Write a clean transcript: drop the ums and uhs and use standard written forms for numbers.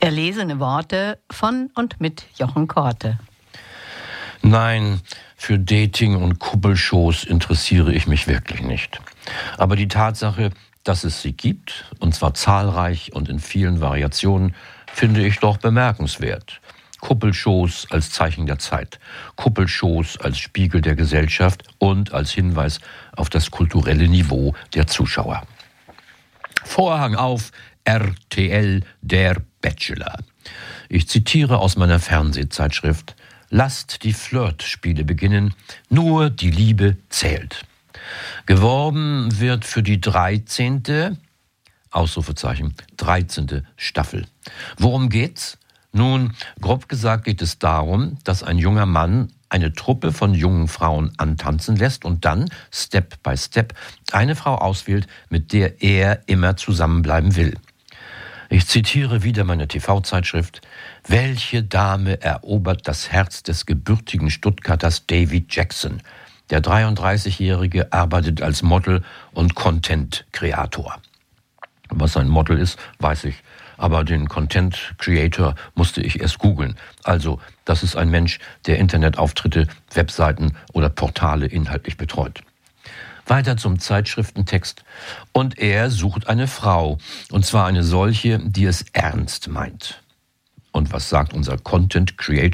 Erlesene Worte von und mit Jochen Korte. Nein, für Dating und Kuppelshows interessiere ich mich wirklich nicht. Aber die Tatsache, dass es sie gibt, und zwar zahlreich und in vielen Variationen, finde ich doch bemerkenswert. Kuppelshows als Zeichen der Zeit, Kuppelshows als Spiegel der Gesellschaft und als Hinweis auf das kulturelle Niveau der Zuschauer. Vorhang auf, RTL, der Bachelor. Ich zitiere aus meiner Fernsehzeitschrift: Lasst die Flirtspiele beginnen, nur die Liebe zählt. Geworben wird für die 13. Ausrufezeichen, 13. Staffel. Worum geht's? Nun, grob gesagt geht es darum, dass ein junger Mann eine Truppe von jungen Frauen antanzen lässt und dann, Step by Step, eine Frau auswählt, mit der er immer zusammenbleiben will. Ich zitiere wieder meine TV-Zeitschrift: Welche Dame erobert das Herz des gebürtigen Stuttgarters David Jackson? Der 33-Jährige arbeitet als Model und Content-Creator. Was ein Model ist, weiß ich. Aber den Content Creator musste ich erst googeln. Also, das ist ein Mensch, der Internetauftritte, Webseiten oder Portale inhaltlich betreut. Weiter zum Zeitschriftentext. Und er sucht eine Frau. Und zwar eine solche, die es ernst meint. Und was sagt unser Content Creator